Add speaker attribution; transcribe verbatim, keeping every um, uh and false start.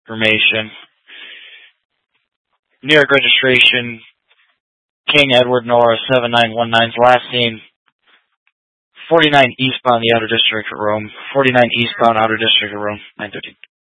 Speaker 1: information. New York registration, King Edward Nora seven nine one nine, last seen forty-nine eastbound the Outer District of Rome, forty-nine eastbound Outer District of Rome, nine thirteen.